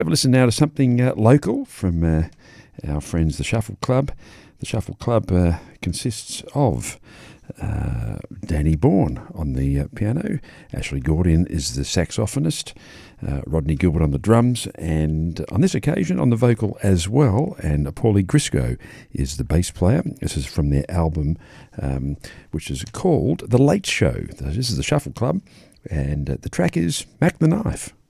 Have a listen now to something local from our friends, the Shuffle Club. The Shuffle Club consists of Danny Bourne on the piano, Ashley Gordian is the saxophonist, Rodney Gilbert on the drums, and on this occasion on the vocal as well, and Paulie Grisco is the bass player. This is from their album, which is called The Late Show. This is the Shuffle Club, and the track is Mac the Knife.